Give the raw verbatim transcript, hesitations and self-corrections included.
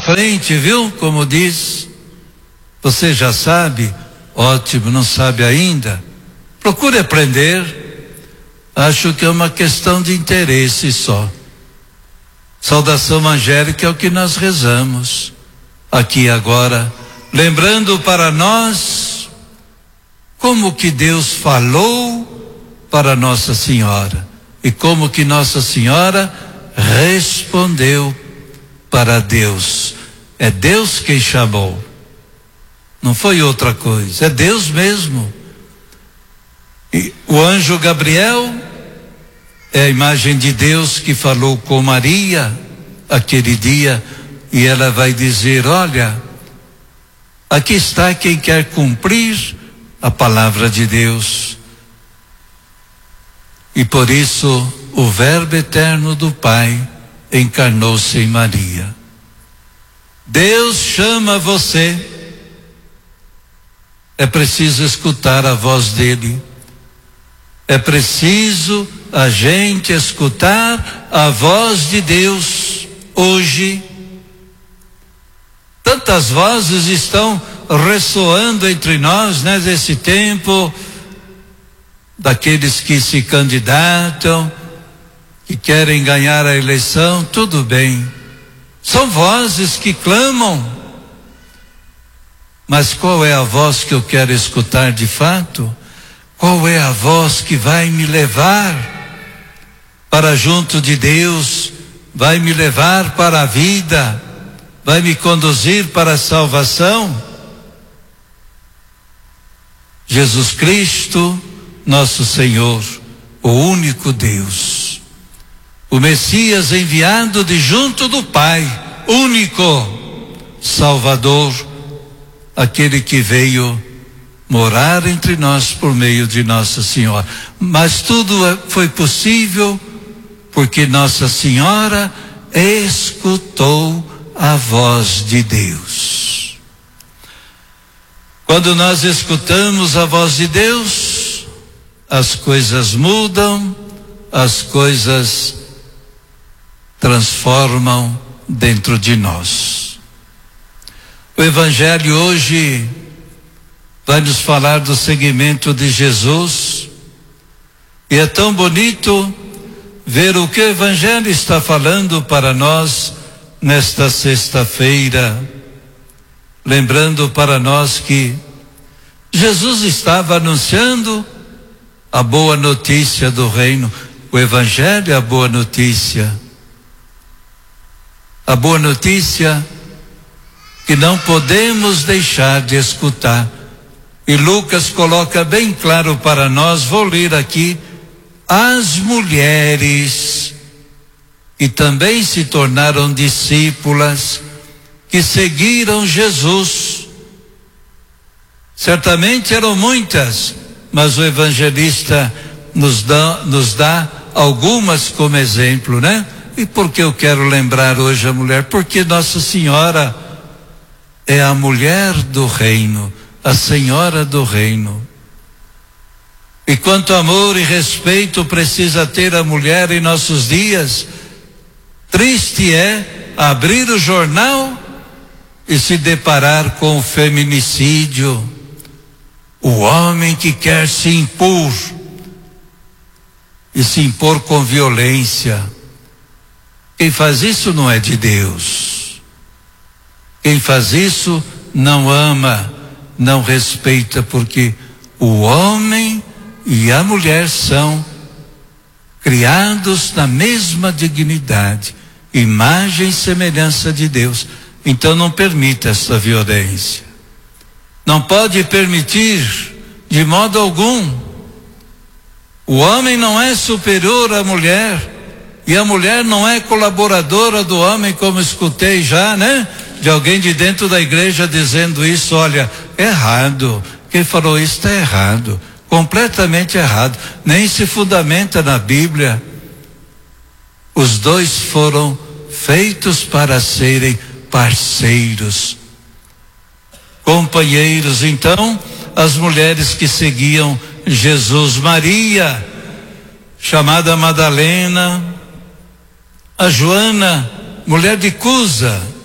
frente, viu? Como diz. Você já sabe? Ótimo, não sabe ainda? Procure aprender. Acho que é uma questão de interesse só. Saudação angélica é o que nós rezamos aqui agora, lembrando para nós como que Deus falou para Nossa Senhora e como que Nossa Senhora respondeu para Deus. É Deus quem chamou, não foi outra coisa, é Deus mesmo. E o anjo Gabriel é a imagem de Deus que falou com Maria aquele dia, e ela vai dizer: olha, aqui está quem quer cumprir a palavra de Deus. E por isso o Verbo eterno do Pai encarnou-se em Maria. Deus chama você. É preciso escutar a voz dele. É preciso a gente escutar a voz de Deus hoje. Tantas vozes estão ressoando entre nós, né, nesse tempo, daqueles que se candidatam, que querem ganhar a eleição, tudo bem. São vozes que clamam. Mas qual é a voz que eu quero escutar de fato? Qual é a voz que vai me levar para junto de Deus, vai me levar para a vida, vai me conduzir para a salvação? Jesus Cristo, nosso Senhor, o único Deus, o Messias enviado de junto do Pai, único Salvador, aquele que veio morar entre nós por meio de Nossa Senhora. Mas tudo foi possível porque Nossa Senhora escutou a voz de Deus. Quando nós escutamos a voz de Deus, as coisas mudam, as coisas transformam dentro de nós. O Evangelho hoje vai nos falar do seguimento de Jesus, e é tão bonito ver o que o Evangelho está falando para nós nesta sexta-feira, lembrando para nós que Jesus estava anunciando a boa notícia do reino. O Evangelho é a boa notícia, a boa notícia que não podemos deixar de escutar. E Lucas coloca bem claro para nós, vou ler aqui, as mulheres que também se tornaram discípulas, que seguiram Jesus. Certamente eram muitas, mas o evangelista nos dá, nos dá algumas como exemplo, né? E por que eu quero lembrar hoje a mulher? Porque Nossa Senhora é a mulher do reino, a Senhora do reino. E quanto amor e respeito precisa ter a mulher em nossos dias. Triste é abrir o jornal e se deparar com o feminicídio, o homem que quer se impor e se impor com violência. Quem faz isso não é de Deus. Quem faz isso não ama, não respeita, porque o homem e a mulher são criados na mesma dignidade, imagem e semelhança de Deus. Então não permita essa violência. Não pode permitir de modo algum. O homem não é superior à mulher, e a mulher não é colaboradora do homem, como escutei já, né? De alguém de dentro da igreja dizendo isso. Olha, errado. Quem falou isso está errado, completamente errado. Nem se fundamenta na Bíblia. Os dois foram feitos para serem parceiros, companheiros. Então, as mulheres que seguiam Jesus, Maria, chamada Madalena, a Joana, mulher de Cusa,